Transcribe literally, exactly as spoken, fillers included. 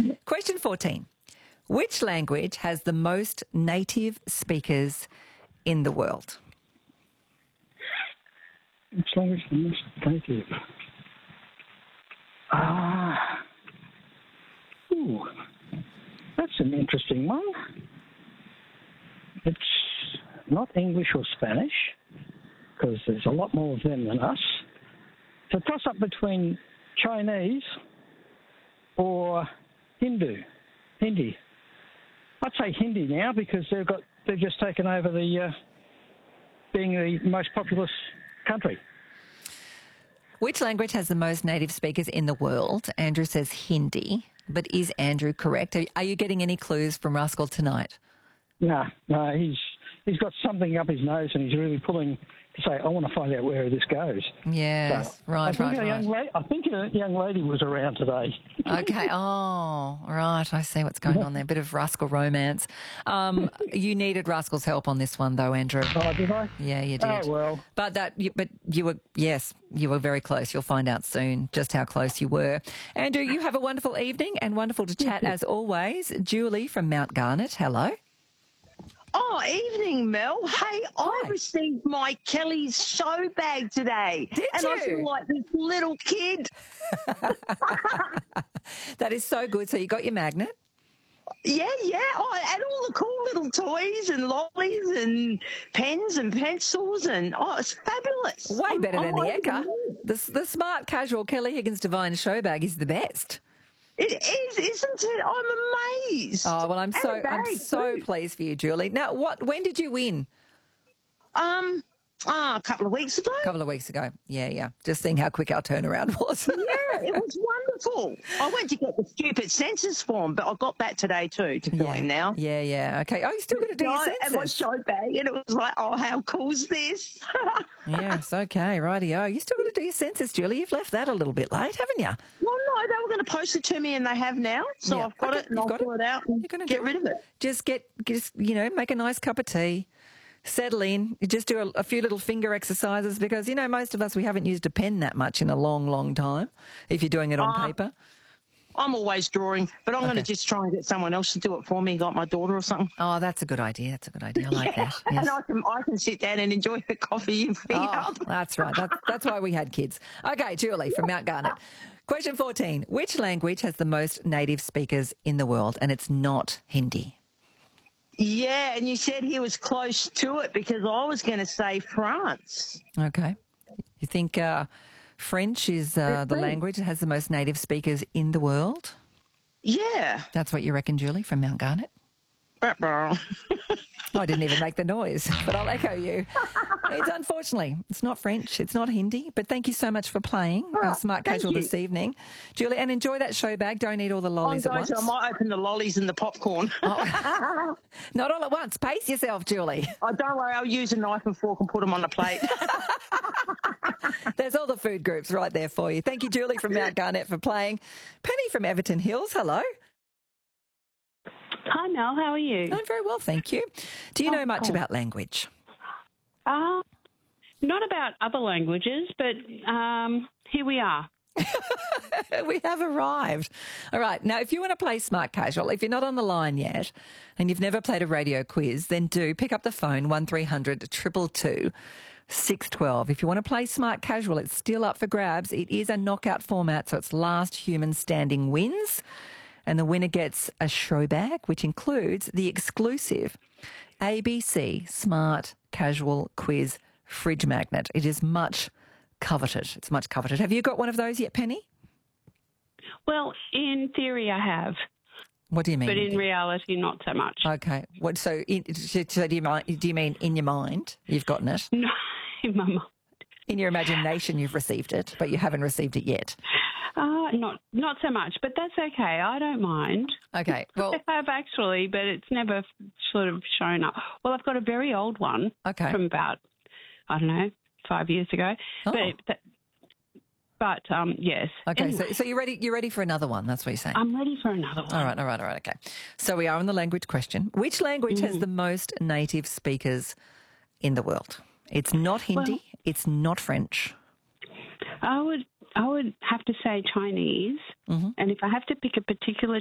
Question fourteen. Which language has the most native speakers in the world? Which language is the most native? Ah, ooh, that's an interesting one. It's not English or Spanish, because there's a lot more of them than us. It's a toss-up between Chinese or Hindu, Hindi. I'd say Hindi now because they've got they've just taken over the uh, being the most populous country. Which language has the most native speakers in the world? Andrew says Hindi, but is Andrew correct? Are, are you getting any clues from Rascal tonight? No, no, he's he's got something up his nose and he's really pulling to say, I want to find out where this goes. Yes, so, right, I think right, a right. Young la- I think a young lady was around today. Okay, oh, right, I see what's going on there. A bit of Rascal romance. Um, you needed Rascal's help on this one, though, Andrew. Oh, did I? Yeah, you did. Oh, well. But that, you, but you were, yes, you were very close. You'll find out soon just how close you were. Andrew, you have a wonderful evening and wonderful to chat as always. Julie from Mount Garnet, hello. Oh, evening, Mel. Hey, I received my Kelly's show bag today. Did and you? I feel like this little kid. That is so good. So you got your magnet? Yeah, yeah. Oh, and all the cool little toys and lollies and pens and pencils and, oh, it's fabulous. Way better I'm, than I'm the Ekka. The, the smart, casual Kelly Higgins Divine show bag is the best. It is, isn't it? I'm amazed. Oh, well, I'm And so a bag, I'm so too. pleased for you, Julie. Now, what? When did you win? Um, ah, a couple of weeks ago. A couple of weeks ago. Yeah, yeah. Just seeing how quick our turnaround was. Yeah, it was wonderful. I went to get the stupid census form, but I got that today too to fill yeah. in now. Yeah, yeah. Okay. Oh, you still got to do your Right, and my census. show bag, and it was like, oh, how cool's this? Yes, okay, rightio. You still got to do your census, Julie. You've left that a little bit late, haven't you? Well, no, they were going to post it to me, and they have now. So Yeah. I've got Okay, it, and you've I'll got fill it. it out and You're gonna get do- rid of it. Just get, just you know, make a nice cup of tea, settle in. You just do a, a few little finger exercises because you know most of us we haven't used a pen that much in a long, long time. If you're doing it on Uh, paper. I'm always drawing, but I'm going Okay. to just try and get someone else to do it for me, like my daughter or something. Oh, that's a good idea. That's a good idea. I like that. Yes. And I can, I can sit down and enjoy the coffee and feet Oh, up. that's right. That's, that's why we had kids. Okay, Julie from Mount Garnet. Question fourteen. Which language has the most native speakers in the world? And it's not Hindi. Yeah, and you said he was close to it because I was going to say France. Okay. You think uh, French is uh, the French. language that has the most native speakers in the world? Yeah. That's what you reckon, Julie from Mount Garnet? Ruh-roh. Oh, I didn't even make the noise, but I'll echo you. It's unfortunately, it's not French, it's not Hindi, but thank you so much for playing uh, Smart thank Casual you. this evening. Julie, and enjoy that show bag. Don't eat all the I'm lollies at going once. to, I might open the lollies and the popcorn. Oh. Not all at once. Pace yourself, Julie. Oh, don't worry, I'll use a knife and fork and put them on the plate. There's all the food groups right there for you. Thank you, Julie from Mount Garnet, for playing. Penny from Everton Hills, hello. Hi, Mel. How are you? I'm very well, thank you. Do you know Oh, much cool. about language? Uh, not about other languages, but um, here we are. We have arrived. All right. Now, if you want to play Smart Casual, if you're not on the line yet and you've never played a radio quiz, then do pick up the phone, one three hundred two two two six one two. If you want to play Smart Casual, it's still up for grabs. It is a knockout format, so it's last human standing wins. And the winner gets a show bag, which includes the exclusive A B C Smart Casual Quiz fridge magnet. It is much coveted. It's much coveted. Have you got one of those yet, Penny? Well, in theory, I have, What do you mean? but in reality, not so much. Okay. What? So, in, so do you mind, do you mean in your mind you've gotten it? No, in my mind. In your imagination you've received it, but you haven't received it yet. Uh, not not so much, but that's okay. I don't mind. Okay. Well, I have actually, but it's never sort of shown up. Well, I've got a very old one Okay. from about, I don't know, five years ago. Oh. But, that, but um, yes. okay. Anyway, So, so you're ready. You're ready for another one. That's what you're saying. I'm ready for another one. All right. All right. All right. Okay. So we are on the language question. Which language has the most native speakers in the world? It's not Hindi. Well- it's not French. I would I would have to say Chinese, Mm-hmm. and if I have to pick a particular